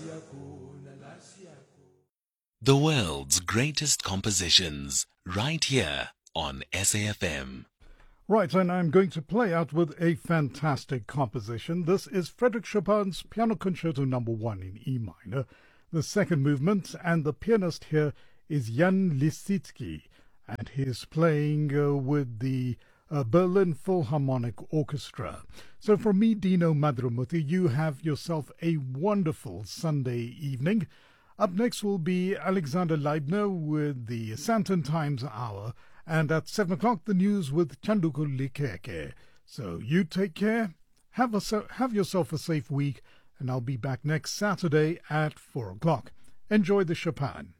The world's greatest compositions, right here on SAFM. Right, and I'm going to play out with a fantastic composition. This is Frédéric Chopin's Piano Concerto No. 1 in E minor, the second movement, and the pianist here is Jan Lisitsky, and he's playing with the Berlin Philharmonic Orchestra. So from me, Dino Madhumuthu, you have yourself a wonderful Sunday evening. Up next will be Alexander Leibner with the Santon Times Hour, and at 7 o'clock, the news with Chanduku Likeke. So you take care, have yourself a safe week, and I'll be back next Saturday at 4 o'clock. Enjoy the Chopin.